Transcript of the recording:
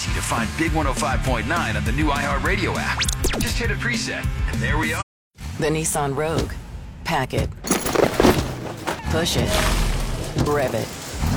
easy to find Big 105.9 on the new iHeartRadio app. Just hit a preset, and there we are. The Nissan Rogue. Pack it. Push it. Rev it.